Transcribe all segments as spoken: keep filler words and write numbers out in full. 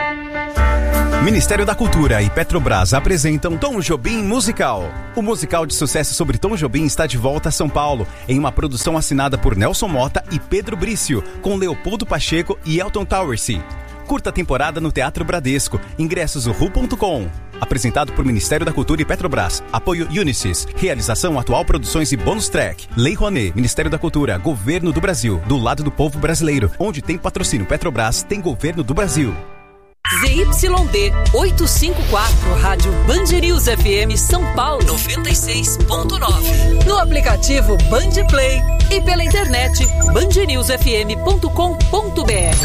Ministério da Cultura e Petrobras apresentam Tom Jobim Musical. O musical de sucesso sobre Tom Jobim está de volta a São Paulo, em uma produção assinada por Nelson Mota e Pedro Brício, com Leopoldo Pacheco e Elton Towersey. Curta temporada no Teatro Bradesco. Ingressos ru ponto com. Apresentado por Ministério da Cultura e Petrobras. Apoio Unisys. Realização Atual Produções e Bônus Track. Lei Rouanet. Ministério da Cultura. Governo do Brasil. Do lado do povo brasileiro. Onde tem patrocínio Petrobras, tem Governo do Brasil. Z Y D oitocentos e cinquenta e quatro, Rádio Band News F M São Paulo noventa e seis ponto nove. No aplicativo Band Play e pela internet band news f m ponto com ponto b r.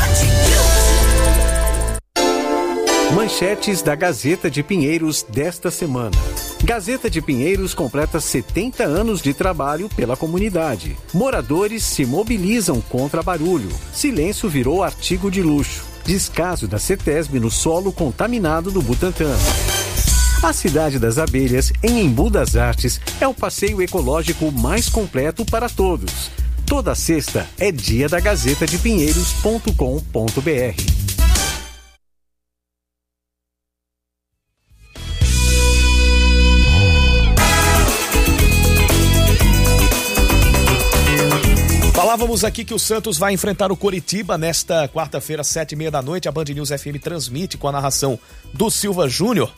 Manchetes da Gazeta de Pinheiros desta semana. Gazeta de Pinheiros completa setenta anos de trabalho pela comunidade. Moradores se mobilizam contra barulho. Silêncio virou artigo de luxo. Descaso da CETESB no solo contaminado do Butantã. A Cidade das Abelhas, em Embu das Artes, é o passeio ecológico mais completo para todos. Toda sexta é dia da Gazeta de Pinheiros ponto com ponto b r. Falávamos aqui que o Santos vai enfrentar o Coritiba nesta quarta-feira, sete e meia da noite. A Band News F M transmite com a narração do Silva Júnior.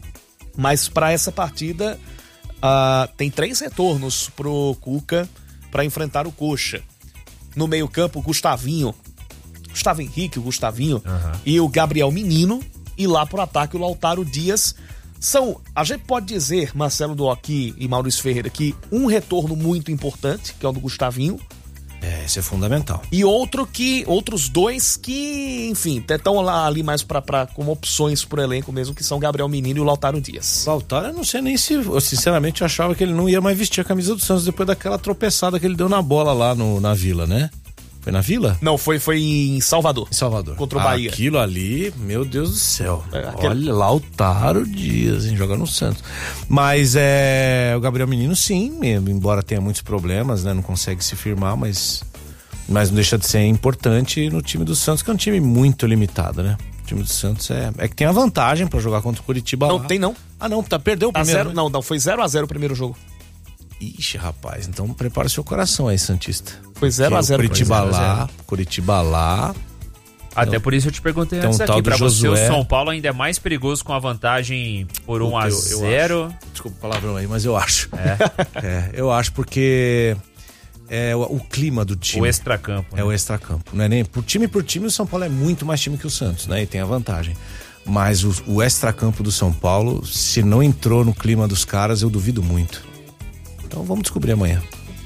Mas para essa partida, uh, tem três retornos pro Cuca para enfrentar o Coxa. No meio-campo, o Gustavinho, Gustavo Henrique, o Gustavinho, uhum. e o Gabriel Menino. E lá pro ataque, o Lautaro Dias. São, a gente pode dizer, Marcelo Duoc e Maurício Ferreira, que um retorno muito importante, que é o do Gustavinho. É, isso é fundamental. E outro que, outros dois que, enfim, estão lá ali mais pra, pra, como opções pro elenco mesmo, que são o Gabriel Menino e o Lautaro Dias. Lautaro, eu não sei nem se, eu sinceramente eu achava que ele não ia mais vestir a camisa do Santos depois daquela tropeçada que ele deu na bola lá no, na Vila, né? Foi na Vila? Não, foi, foi em Salvador. Em Salvador. Contra o Bahia. Aquilo ali, meu Deus do céu. É, aquele... Olha, Lautaro Dias, hein, jogando no Santos. Mas é, o Gabriel Menino, sim, embora tenha muitos problemas, né? Não consegue se firmar, mas... Mas não deixa de ser importante no time do Santos, que é um time muito limitado, né? O time do Santos é, é que tem a vantagem pra jogar contra o Curitiba. Não, lá. tem não. Ah, não, tá, perdeu o tá primeiro. Zero, não, não, foi zero a zero o primeiro jogo. Ixi, rapaz, então prepara seu coração aí, Santista. Foi zero a zero. Curitiba lá, Curitiba lá. Até então, por isso eu te perguntei então, antes aqui, pra Josué, você o São Paulo ainda é mais perigoso com a vantagem por um a zero. Desculpa o palavrão aí, mas eu acho. É, é eu acho porque... É o, o clima do time. O extracampo. É né? o extracampo. Não é nem por time por time, o São Paulo é muito mais time que o Santos, né? E tem a vantagem. Mas o, o extracampo do São Paulo, se não entrou no clima dos caras, eu duvido muito. Então vamos descobrir amanhã.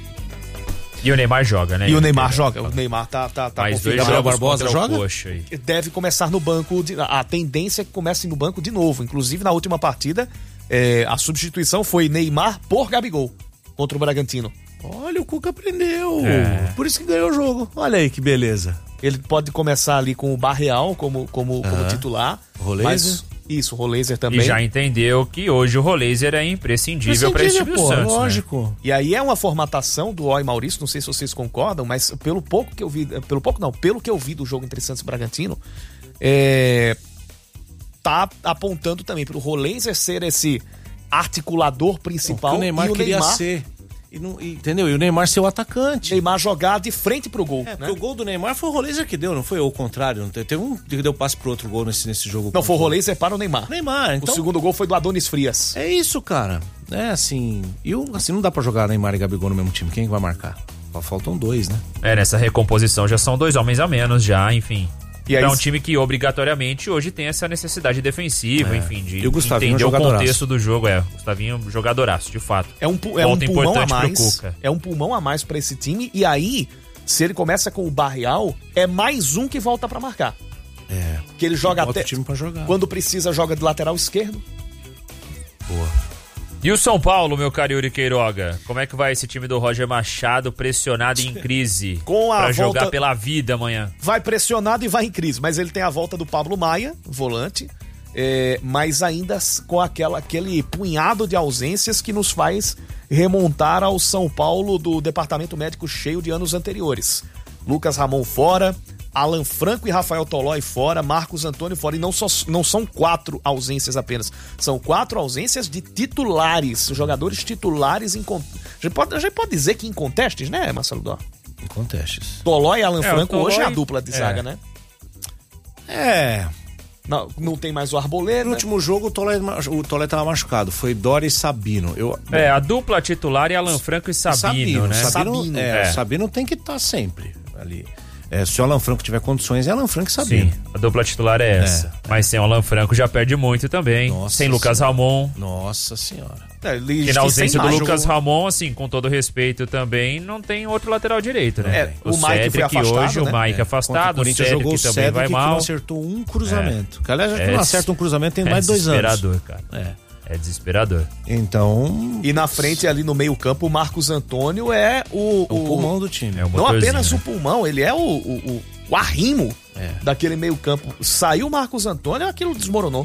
E o Neymar joga, né? E o Neymar joga. O Neymar tá, tá, tá Mais dois Gabriel Barbosa joga? Deve começar no banco. De, a tendência é que comece no banco de novo. Inclusive, na última partida, é, a substituição foi Neymar por Gabigol contra o Bragantino. Olha, o Cuca aprendeu. É. Por isso que ganhou o jogo. Olha aí que beleza. Ele pode começar ali com o Barreal como, como, como ah. titular. Roleiser? Isso, o Roleiser também. E já entendeu que hoje o Roleiser é imprescindível para esse time do Santos. Lógico. Né? E aí é uma formatação do Oi Maurício, não sei se vocês concordam, mas pelo pouco que eu vi, pelo pouco não, pelo que eu vi do jogo entre Santos e Bragantino, é, tá apontando também pro Roleiser ser esse articulador principal. O Neymar e o queria Neymar ser. E não, e, entendeu? E o Neymar ser o atacante. Neymar jogar de frente pro gol. É, né? porque o gol do Neymar foi o Roleiser que deu, não foi? Ou o contrário. Não teve, teve um que deu passe pro outro gol nesse, nesse jogo. Não, foi o Roleiser para o Neymar. Neymar, então... O segundo gol foi do Adonis Frias. É isso, cara. É assim... E o, assim, não dá pra jogar Neymar e Gabigol no mesmo time. Quem vai marcar? Só faltam dois, né? É, nessa recomposição já são dois homens a menos já, enfim. E é um time que obrigatoriamente hoje tem essa necessidade defensiva, é. enfim, de entender o contexto do jogo. É, o Gustavinho jogadoraço, de fato. É um, é um pulmão a mais. É um pulmão a mais pra esse time. E aí, se ele começa com o Barreal, é mais um que volta pra marcar. É. Que ele joga até. Time pra jogar. Quando precisa, joga de lateral esquerdo. Boa. E o São Paulo, meu caro Yuri Queiroga? Como é que vai esse time do Roger Machado pressionado e em crise com a pra volta... jogar pela vida amanhã? Vai pressionado e vai em crise, mas ele tem a volta do Pablo Maia, volante, é, mas ainda com aquela, aquele punhado de ausências que nos faz remontar ao São Paulo do departamento médico cheio de anos anteriores. Lucas Ramon fora, Alan Franco e Rafael Tolói fora, Marcos Antônio fora. E não, só, não são quatro ausências apenas. São quatro ausências de titulares. Jogadores titulares em... A gente pode, a gente pode dizer que em contestes, né, Marcelo Dó? Em contestes. Tolói e Alan é, Franco Tolói... hoje é a dupla de zaga, é. né? É... Não, não tem mais o Arboleda. No último jogo o Tolé, o Tolé tava machucado. Foi Dória e Sabino. Eu, é, a dupla titular é Alan Franco e Sabino, Sabino né? Sabino, Sabino, é, é. Sabino tem que estar tá sempre ali. É, se o Alan Franco tiver condições, é Alan Franco e Sabino. Sim, a dupla titular é essa. É, Mas sem o Alan Franco já perde muito também. Nossa sem Lucas senhora. Ramon. Nossa senhora. É, que na ausência do Lucas jogou... Ramon, assim, com todo respeito também, não tem outro lateral direito, né? É, o, o Mike foi afastado, hoje, né? o Mike é. afastado, o Cédric jogou também Cédric vai mal. Que não acertou um cruzamento. É. Aliás, já que é, não acerta um cruzamento tem é mais de dois anos. É desesperador, cara. É. É desesperador. Então... E na frente, ali no meio campo, o Marcos Antônio é o... O, o pulmão do time. É o não apenas né? o pulmão, ele é o, o, o, o arrimo é. daquele meio campo. Saiu o Marcos Antônio, aquilo desmoronou.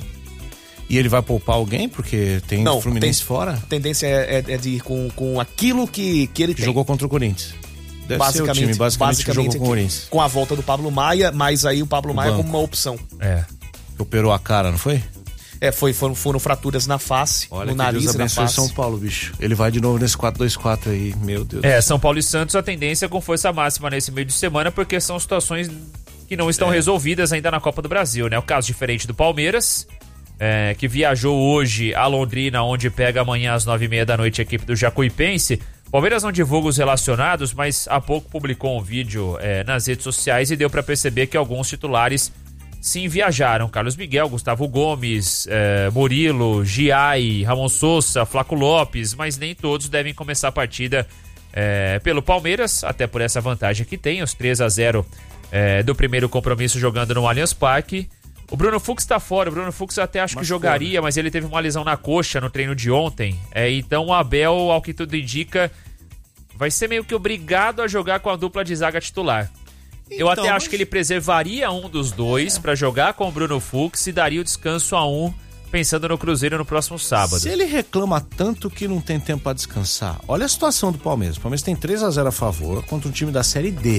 E ele vai poupar alguém? Porque tem o Fluminense tem, fora? A tendência é, é, é de ir com, com aquilo que, que ele que tem. Jogou contra o Corinthians. Deve basicamente, ser o time, basicamente, basicamente jogou com o Corinthians. Com a volta do Pablo Maia, mas aí o Pablo o Maia banco. como uma opção. É. Operou a cara, não foi? É, foi, foram, foram fraturas na face, Olha, no nariz e na face. São Paulo, bicho. Ele vai de novo nesse quatro dois quatro aí, meu Deus. É, São Paulo e Santos, a tendência é com força máxima nesse meio de semana, porque são situações que não estão é. resolvidas ainda na Copa do Brasil, né? O caso diferente do Palmeiras, é, que viajou hoje a Londrina, onde pega amanhã às nove e meia da noite a equipe do Jacuipense. Palmeiras não divulga os relacionados, mas há pouco publicou um vídeo é, nas redes sociais e deu para perceber que alguns titulares sim viajaram. Carlos Miguel, Gustavo Gomes, eh, Murilo, Giai, Ramon Sousa, Flaco Lopes, mas nem todos devem começar a partida eh, pelo Palmeiras, até por essa vantagem que tem, os três a zero eh, do primeiro compromisso jogando no Allianz Parque. O Bruno Fux tá fora, o Bruno Fux eu até acho mas que jogaria, mas ele teve uma lesão na coxa no treino de ontem, eh, então o Abel, ao que tudo indica, vai ser meio que obrigado a jogar com a dupla de zaga titular. Então, eu até mas... acho que ele preservaria um dos dois é. para jogar com o Bruno Fux e daria o descanso a um, pensando no Cruzeiro no próximo sábado. Se ele reclama tanto que não tem tempo para descansar, olha a situação do Palmeiras. O Palmeiras tem três a zero a favor contra um time da Série D.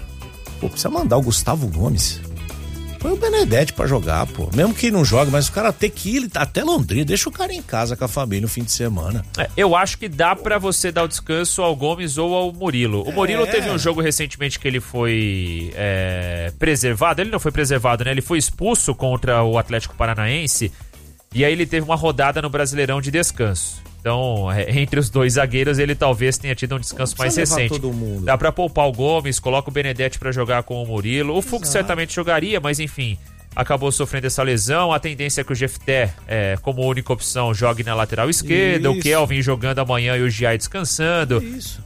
Pô, precisa mandar o Gustavo Gomes. Põe o Benedetti pra jogar, pô. Mesmo que não jogue, mas o cara tem que ir até Londrina. Deixa o cara em casa com a família no fim de semana. É, eu acho que dá pra você dar o descanso ao Gomes ou ao Murilo. O Murilo é. teve um jogo recentemente que ele foi é, preservado. Ele não foi preservado, né? Ele foi expulso contra o Atlético Paranaense. E aí ele teve uma rodada no Brasileirão de descanso. Então, entre os dois zagueiros, ele talvez tenha tido um descanso mais recente. Todo mundo. Dá pra poupar o Gomes, coloca o Benedetti pra jogar com o Murilo. O Fux certamente jogaria, mas enfim, acabou sofrendo essa lesão. A tendência é que o Jefté, é, como única opção, jogue na lateral esquerda. Isso. O Kelvin jogando amanhã e o Giai descansando. Isso.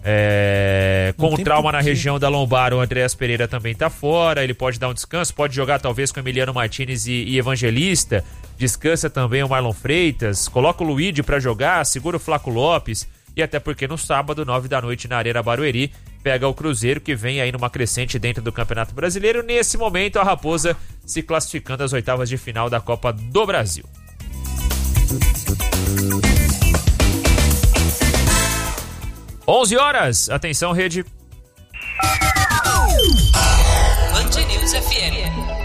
É, com o trauma na região da lombar, o Andréas Pereira também tá fora. Ele pode dar um descanso, pode jogar talvez com Emiliano Martinez e, e Evangelista. Descansa também o Marlon Freitas, coloca o Luigi pra jogar, segura o Flaco Lopes e até porque no sábado, nove da noite na Arena Barueri, pega o Cruzeiro que vem aí numa crescente dentro do Campeonato Brasileiro. Nesse momento a Raposa se classificando às oitavas de final da Copa do Brasil. onze horas, atenção rede. Band News F M.